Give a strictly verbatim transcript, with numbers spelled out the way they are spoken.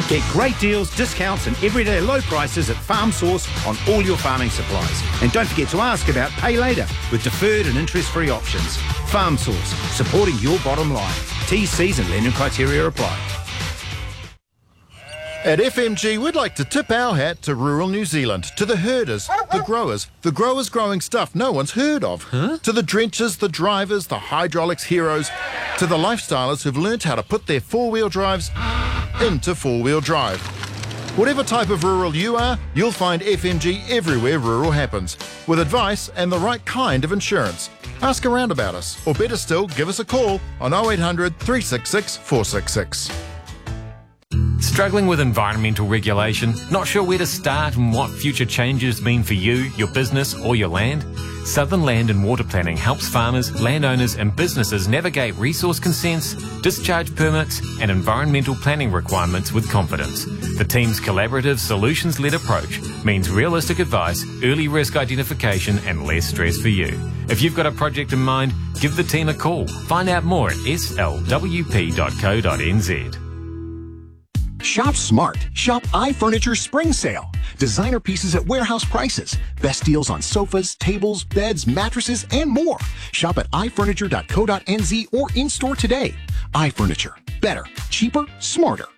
Get great deals, discounts and everyday low prices at Farm Source on all your farming supplies. And don't forget to ask about Pay Later with deferred and interest-free options. Farm Source, supporting your bottom line. T's, C's and lending criteria apply. At F M G, we'd like to tip our hat to rural New Zealand, to the herders, the growers, the growers growing stuff no one's heard of, huh? to the drenchers, the drivers, the hydraulics heroes, to the lifestylers who've learnt how to put their four-wheel drives into four-wheel drive. Whatever type of rural you are, you'll find F M G everywhere rural happens, with advice and the right kind of insurance. Ask around about us, or better still, give us a call on oh eight hundred, three six six, four six six. Struggling with environmental regulation? Not sure where to start and what future changes mean for you, your business or your land? Southern Land and Water Planning helps farmers, landowners and businesses navigate resource consents, discharge permits and environmental planning requirements with confidence. The team's collaborative, solutions-led approach means realistic advice, early risk identification and less stress for you. If you've got a project in mind, give the team a call. Find out more at s l w p dot co dot n z. Shop smart. Shop iFurniture Spring Sale. Designer pieces at warehouse prices. Best deals on sofas, tables, beds, mattresses, and more. Shop at i furniture dot co dot n z or in-store today. iFurniture. Better, cheaper, smarter.